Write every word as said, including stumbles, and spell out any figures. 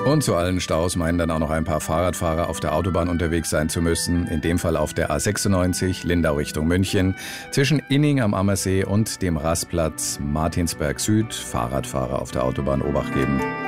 Und zu allen Staus meinen dann auch noch ein paar Fahrradfahrer auf der Autobahn unterwegs sein zu müssen. In dem Fall auf der A sechsundneunzig, Lindau Richtung München. Zwischen Inning am Ammersee und dem Rastplatz Martinsberg Süd. Fahrradfahrer auf der Autobahn Obacht geben.